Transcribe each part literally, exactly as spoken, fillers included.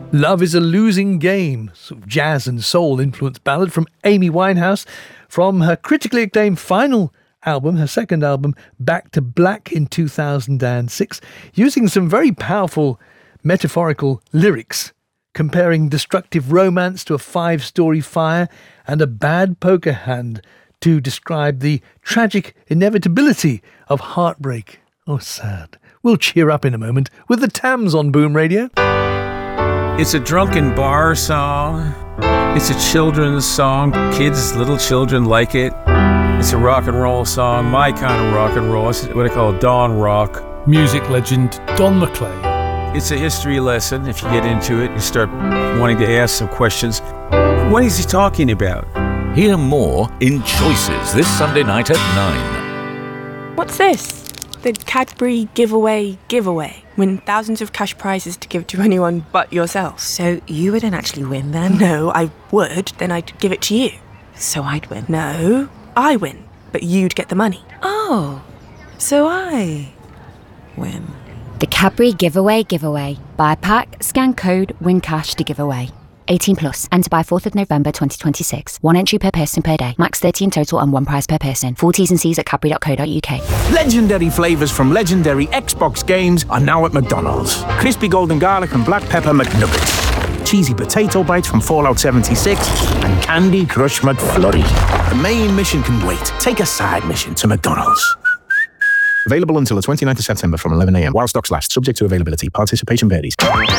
Love is a Losing Game, sort of jazz and soul influenced ballad from Amy Winehouse from her critically acclaimed final album, her second album, Back to Black in two thousand six, using some very powerful metaphorical lyrics, comparing destructive romance to a five-story fire and a bad poker hand to describe the tragic inevitability of heartbreak. Oh, sad. We'll cheer up in a moment with the Tams on Boom Radio. It's a drunken bar song. It's a children's song. Kids, little children like it. It's a rock and roll song, my kind of rock and roll. It's what I call dawn rock. Music legend Don McLean. It's a history lesson. If you get into it, you start wanting to ask some questions. What is he talking about? Hear more in Choices this Sunday night at nine. What's this? The Cadbury giveaway giveaway. Win thousands of cash prizes to give to anyone but yourself. So you wouldn't actually win then? No, I would. Then I'd give it to you. So I'd win? No, I win. But you'd get the money. Oh, so I win. The Cadbury Giveaway Giveaway. Buy a pack, scan code, win cash to give away. eighteen plus. Enter by fourth of November twenty twenty-six. One entry per person per day. Max thirty in total and one prize per person. Full T's and C's at cadbury dot co dot uk. Legendary flavours from legendary Xbox games are now at McDonald's. Crispy golden garlic and black pepper McNuggets. Cheesy potato bites from Fallout seventy-six. And Candy Crush McFlurry. The main mission can wait. Take a side mission to McDonald's. Available until the twenty-ninth of September from eleven a.m. while stocks last. Subject to availability. Participation varies.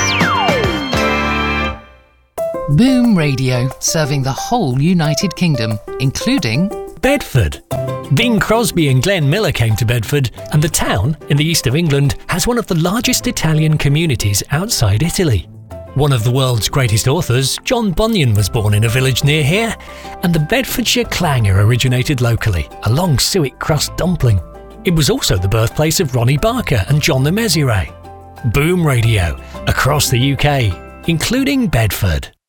Boom Radio, serving the whole United Kingdom, including Bedford. Bing Crosby and Glenn Miller came to Bedford, and the town, in the east of England, has one of the largest Italian communities outside Italy. One of the world's greatest authors, John Bunyan, was born in a village near here, and the Bedfordshire clanger originated locally, a long suet crust dumpling. It was also the birthplace of Ronnie Barker and John the Mesire. Boom Radio, across the U K, including Bedford.